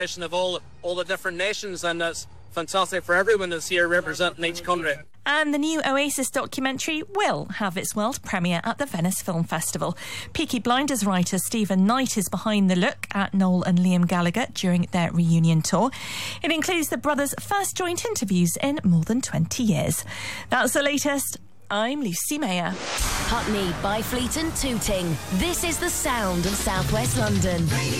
of all the different nations, and it's fantastic for everyone that's here representing each country. And the new Oasis documentary will have its world premiere at the Venice Film Festival. Peaky Blinders writer Stephen Knight is behind the look at Noel and Liam Gallagher during their reunion tour. It includes the brothers' first joint interviews in more than 20 years. That's the latest. I'm Lucy Mayer. Putney, Byfleet and Tooting. This is the sound of South West London.